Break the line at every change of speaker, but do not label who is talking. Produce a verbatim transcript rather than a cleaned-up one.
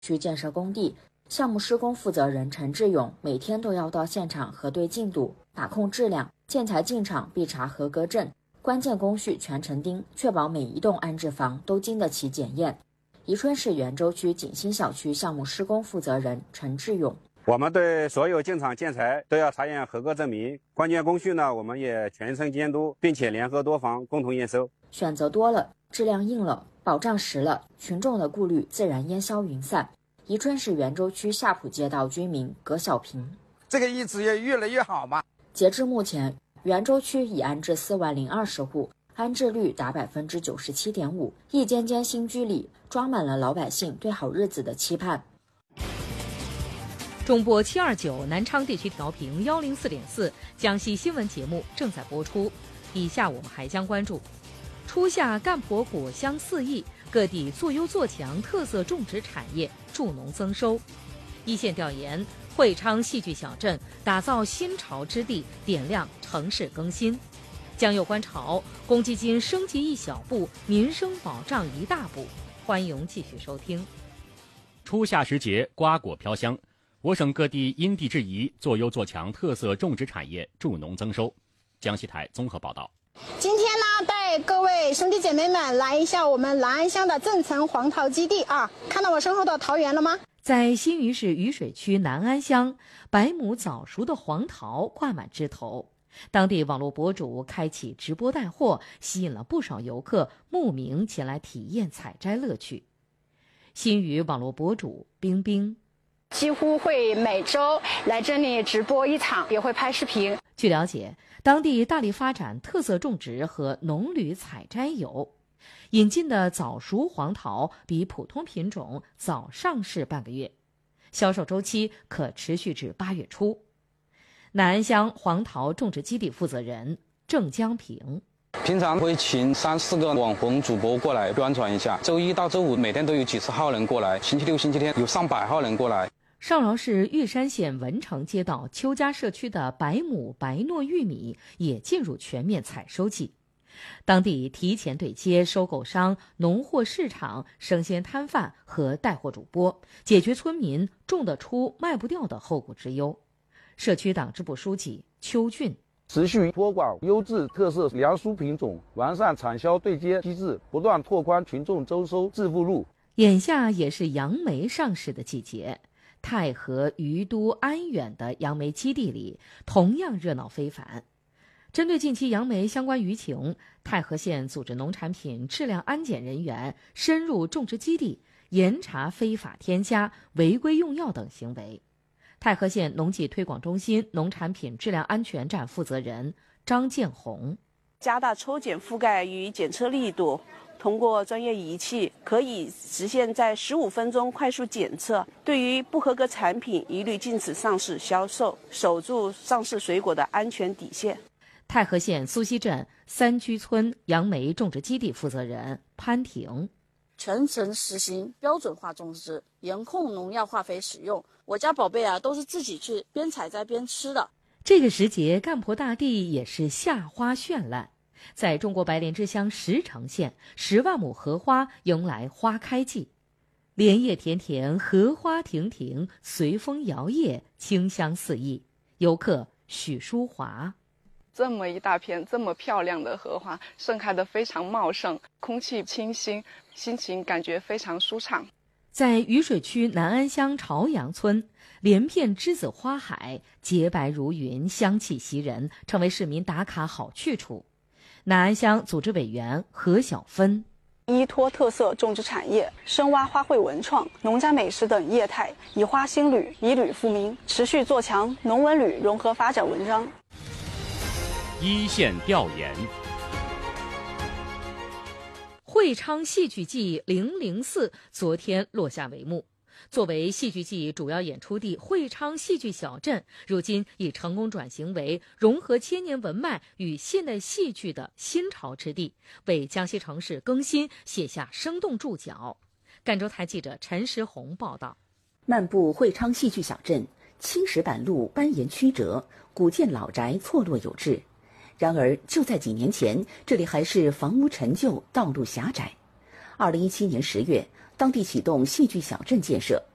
区建设工地，项目施工负责人陈志勇每天都要到现场核对进度，把控质量，建材进场必查合格证，关键工序全程盯，确保每一栋安置房都经得起检验。宜春市元州区锦新小区项目施工负责人陈志勇。
我们对所有进场建材都要查验合格证明，关键工序呢，我们也全程监督，并且联合多方共同验收。
选择多了，质量硬了，保障实了，群众的顾虑自然烟消云散。宜春市元州区夏浦街道居民葛小平：
这个日子也越来越好嘛。
截至目前，元州区已安置四万零二十户，安置率达百分之九十七点五，一间间新居里装满了老百姓对好日子的期盼。
中波七二九南昌地区调频幺零四点四，江西新闻节目正在播出。以下我们还将关注：初夏干婆果香四溢，各地做优做强特色种植产业，助农增收。一线调研，会昌戏剧小镇打造新潮之地，点亮城市更新。江右观潮，公积金升级一小步，民生保障一大步。欢迎继续收听。
初夏时节，瓜果飘香。我省各地因地制宜，做优做强特色种植产业，助农增收。江西台综合报道。
今天呢，带各位兄弟姐妹们来一下我们南安乡的正层黄桃基地啊！看到我身后的桃园了吗？
在新余市渝水区南安乡，百亩早熟的黄桃挂满枝头。当地网络博主开启直播带货，吸引了不少游客慕名前来体验采摘乐趣。新余网络博主冰冰。
几乎会每周来这里直播一场，也会拍视频。
据了解，当地大力发展特色种植和农旅采摘游，引进的早熟黄桃比普通品种早上市半个月，销售周期可持续至八月初。南安乡黄桃种植基地负责人郑江平。
平常会请三四个网红主播过来宣传一下，周一到周五每天都有几十号人过来，星期六、星期天有上百号人过来。
上饶市玉山县文城街道邱家社区的百亩白糯玉米也进入全面采收季，当地提前对接收购商、农货市场、生鲜摊贩和带货主播，解决村民种得出卖不掉的后顾之忧。社区党支部书记邱俊：
持续托管优质特色粮蔬品种，完善产销对接机制，不断拓宽群众周收致富路。
眼下也是杨梅上市的季节。太和、于都、安远的杨梅基地里同样热闹非凡。针对近期杨梅相关舆情，太和县组织农产品质量安检人员深入种植基地，严查非法添加、违规用药等行为。太和县农技推广中心农产品质量安全站负责人张建红：
加大抽检覆盖与检测力度，通过专业仪器可以实现在十五分钟快速检测，对于不合格产品一律禁止上市销售，守住上市水果的安全底线。
太和县苏溪镇三居村杨梅种植基地负责人潘婷：
全程实行标准化种植，严控农药化肥使用。我家宝贝啊，都是自己去边采摘边吃的。
这个时节，干婆大地也是夏花绚烂。在中国白莲之乡石城县，十万亩荷花迎来花开季，莲叶田田，荷花亭亭，随风摇曳，清香四溢。游客许淑华：
这么一大片这么漂亮的荷花，盛开得非常茂盛，空气清新，心情感觉非常舒畅。
在渝水区南安乡朝阳村，连片栀子花海，洁白如云，香气袭人，成为市民打卡好去处。南安乡组织委员何小芬：
依托特色种植产业，深挖花卉文创、农家美食等业态，以花兴旅，以旅复民，持续做强农文旅融合发展文章。
一线调研。
会昌戏剧季零零四昨天落下帷幕。作为戏剧季主要演出地，会昌戏剧小镇如今已成功转型为融合千年文脉与现代戏剧的新潮之地，为江西城市更新写下生动注脚。赣州台记者陈石红报道。
漫步会昌戏剧小镇，青石板路蜿蜒曲折，古建老宅错落有致。然而就在几年前，这里还是房屋陈旧，道路狭窄。二零一七年十月，当地启动戏剧小镇建设，